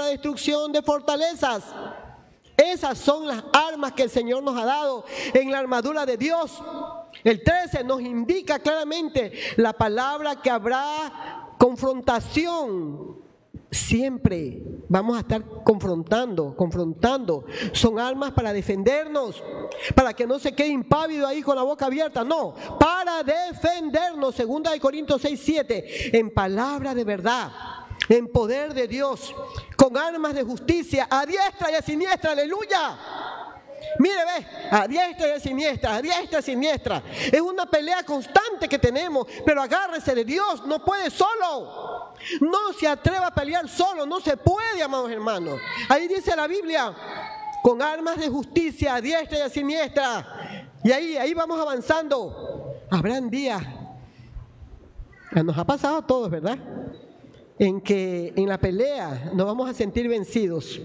destrucción de fortalezas. Esas son las armas que el Señor nos ha dado en la armadura de Dios. El 13 nos indica claramente la palabra que habrá confrontación. Siempre vamos a estar confrontando. Son armas para defendernos, para que no se quede impávido ahí con la boca abierta. No, para defendernos. 2 Corintios 6:7, en palabra de verdad, en poder de Dios, con armas de justicia, a diestra y a siniestra. ¡Aleluya! Mire, ve, a diestra y a siniestra, a diestra y a siniestra. Es una pelea constante que tenemos, pero agárrese de Dios, no puede solo. No se atreva a pelear solo, no se puede, amados hermanos. Ahí dice la Biblia, con armas de justicia, a diestra y a siniestra. Y ahí vamos avanzando. Habrán días, nos ha pasado a todos, ¿verdad?, en que en la pelea nos vamos a sentir vencidos.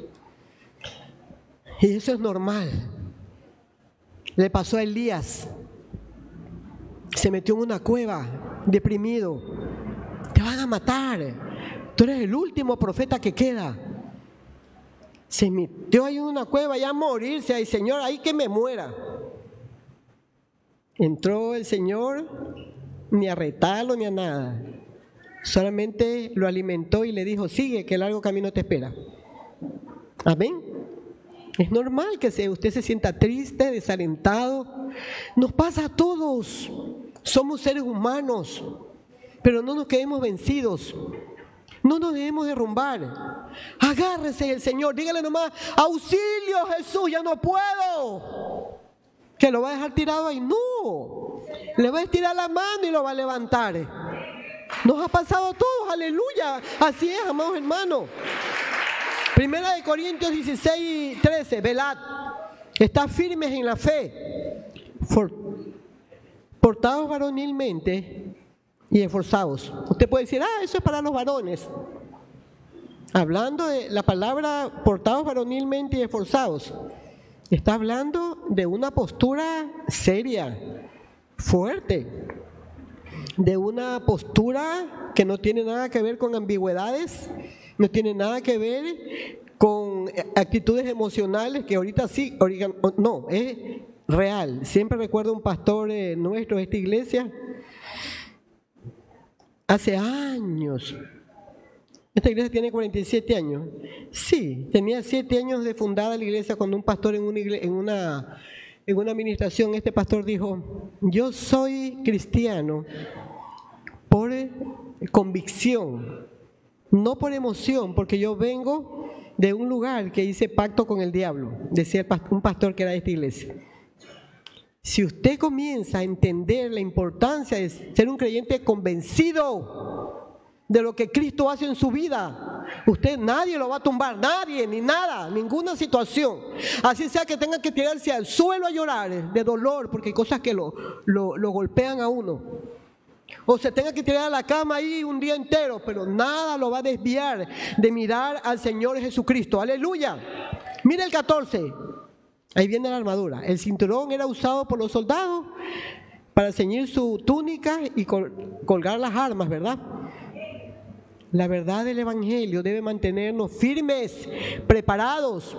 Y eso es normal. Le pasó a Elías. Se metió en una cueva, deprimido. Te van a matar. Tú eres el último profeta que queda. Se metió ahí en una cueva ya a morirse. Ay, Señor, ahí que me muera. Entró el Señor, ni a retarlo ni a nada. Solamente lo alimentó y le dijo, sigue, que el largo camino te espera. Amén. Es normal que usted se sienta triste, desalentado. Nos pasa a todos. Somos seres humanos, pero no nos quedemos vencidos. No nos debemos derrumbar. Agárrese del Señor. Dígale nomás, auxilio Jesús, ya no puedo. ¿Que lo va a dejar tirado ahí? No. Le va a estirar la mano y lo va a levantar. Nos ha pasado a todos, aleluya. Así es, amados hermanos. 1 Corintios 16:13, velad, estad firmes en la fe, portados varonilmente y esforzados. Usted puede decir, eso es para los varones. Hablando de la palabra portados varonilmente y esforzados, está hablando de una postura seria, fuerte, de una postura que no tiene nada que ver con ambigüedades, no tiene nada que ver con actitudes emocionales que ahorita sí, no, es real. Siempre recuerdo un pastor nuestro de esta iglesia, hace años, esta iglesia tiene 47 años, sí, tenía 7 años de fundada la iglesia cuando un pastor en una administración, este pastor dijo, yo soy cristiano por convicción, no por emoción, porque yo vengo de un lugar que hice pacto con el diablo, decía un pastor que era de esta iglesia. Si usted comienza a entender la importancia de ser un creyente convencido de lo que Cristo hace en su vida, nadie lo va a tumbar, nadie, ni nada, ninguna situación. Así sea que tenga que tirarse al suelo a llorar de dolor, porque hay cosas que lo golpean a uno. O se tenga que tirar a la cama ahí un día entero, pero nada lo va a desviar de mirar al Señor Jesucristo. Aleluya. Mira el 14. Ahí viene la armadura. El cinturón era usado por los soldados para ceñir su túnica y colgar las armas, ¿verdad? La verdad del Evangelio debe mantenernos firmes, preparados.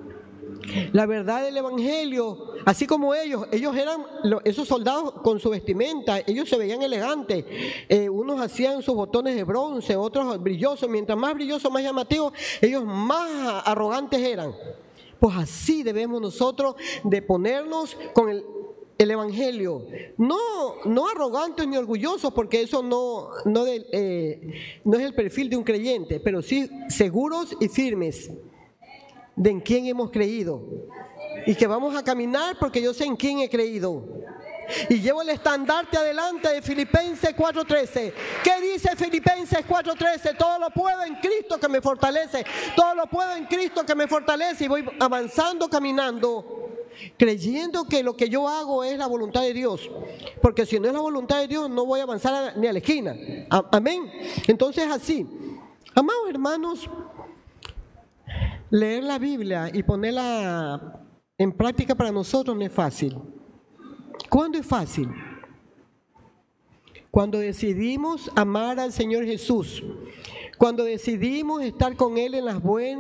La verdad del Evangelio, así como ellos eran, esos soldados con su vestimenta, ellos se veían elegantes, unos hacían sus botones de bronce, otros brillosos, mientras más brillosos, más llamativos, ellos más arrogantes eran. Pues así debemos nosotros de ponernos con el Evangelio, no arrogantes ni orgullosos, porque eso no es el perfil de un creyente, pero sí seguros y firmes de en quién hemos creído y que vamos a caminar porque yo sé en quién he creído. Y llevo el estandarte adelante de Filipenses 4:13. ¿Qué dice Filipenses 4:13? Todo lo puedo en Cristo que me fortalece. Todo lo puedo en Cristo que me fortalece. Y voy avanzando, caminando, creyendo que lo que yo hago es la voluntad de Dios. Porque si no es la voluntad de Dios, no voy a avanzar ni a la esquina. Amén. Entonces así, amados hermanos, leer la Biblia y ponerla en práctica para nosotros no es fácil. ¿Cuándo es fácil? Cuando decidimos amar al Señor Jesús, cuando decidimos estar con Él en las buenas